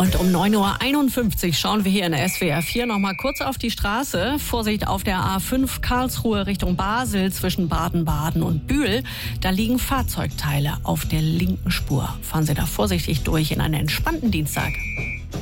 Und um 9.51 Uhr schauen wir hier in der SWR 4 noch mal kurz auf die Straße. Vorsicht auf der A5 Karlsruhe Richtung Basel zwischen Baden-Baden und Bühl. Da liegen Fahrzeugteile auf der linken Spur. Fahren Sie da vorsichtig durch in einen entspannten Dienstag.